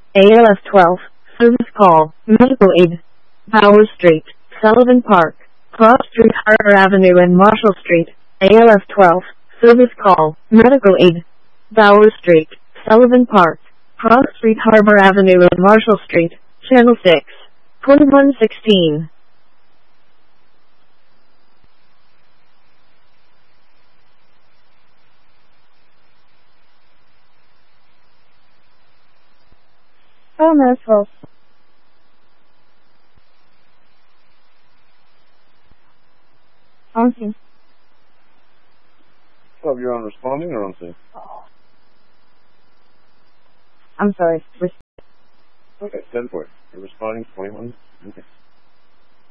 ALF 12, service call, medical aid. Bowers Street, Sullivan Park, Cross Street, Harbor Avenue and Marshall Street. ALF 12, service call, medical aid. Bowers Street, Sullivan Park, Cross Street, Harbor Avenue and Marshall Street, Channel 6, 2116. Oh, merciful. On scene. So you're on responding or on scene? I'm sorry. Okay, 10 for it. You're responding 21. Okay.